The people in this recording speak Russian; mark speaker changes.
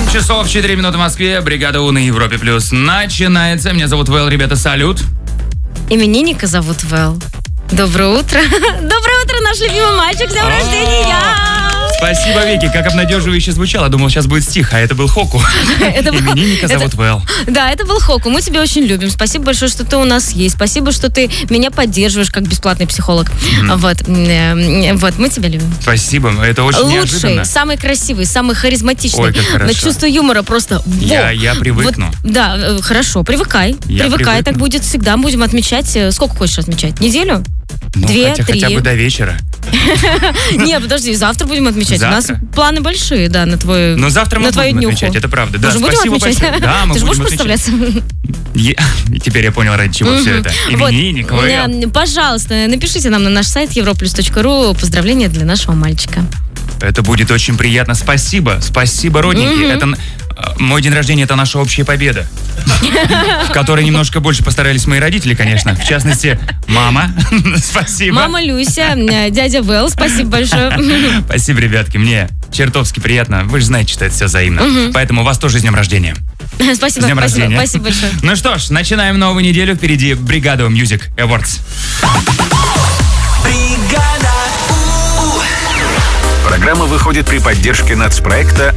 Speaker 1: 7 часов 4 минуты в Москве. Бригада У на Европе Плюс начинается. Меня зовут Вэл, ребята, салют.
Speaker 2: Именинника зовут Вэл. Доброе утро. Доброе утро, наш любимый мальчик. С днем рождения!
Speaker 1: Спасибо, Вики. Как обнадеживающе звучало. Думал, сейчас будет стих, а это был Хоку. Именинника зовут Вэл.
Speaker 2: Да, это был Хоку. Мы тебя очень любим. Спасибо большое, что ты у нас есть. Спасибо, что ты меня поддерживаешь как бесплатный психолог. Вот, мы тебя любим.
Speaker 1: Спасибо, это очень неожиданно.
Speaker 2: Лучший, самый красивый, самый харизматичный.
Speaker 1: Ой, как хорошо.
Speaker 2: На чувство юмора просто...
Speaker 1: Я привыкну.
Speaker 2: Вот, да, хорошо, привыкай. Привыкай, так будет всегда. Будем отмечать. Сколько хочешь отмечать? Неделю?
Speaker 1: Ну,
Speaker 2: 2-3.
Speaker 1: хотя бы до вечера.
Speaker 2: Не, подожди, завтра будем отмечать.
Speaker 1: Завтра?
Speaker 2: У нас планы большие, да, на твою днюху.
Speaker 1: Но завтра мы будем отмечать, это правда. Да,
Speaker 2: мы же будем
Speaker 1: спасибо
Speaker 2: отмечать?
Speaker 1: большое. Да, мы
Speaker 2: Ты же
Speaker 1: будем
Speaker 2: будешь
Speaker 1: отмечать.
Speaker 2: представляться?
Speaker 1: Теперь я понял, ради чего все это. Именинник, Вэл.
Speaker 2: Пожалуйста, напишите нам на наш сайт europlus.ru поздравления для нашего мальчика.
Speaker 1: Это будет очень приятно. Спасибо, родненькие. Это мой день рождения, это наша общая победа, в которой немножко больше постарались мои родители, конечно. В частности, мама. Спасибо.
Speaker 2: Мама Люся, дядя Вэл, спасибо большое.
Speaker 1: Спасибо, ребятки, мне чертовски приятно. Вы же знаете, что это все взаимно. Поэтому у вас тоже с днем рождения.
Speaker 2: Спасибо,
Speaker 1: с днем рождения.
Speaker 2: Спасибо большое.
Speaker 1: Ну что ж, начинаем новую неделю. Впереди Бригада Music Awards.
Speaker 3: Программа выходит при поддержке нацпроекта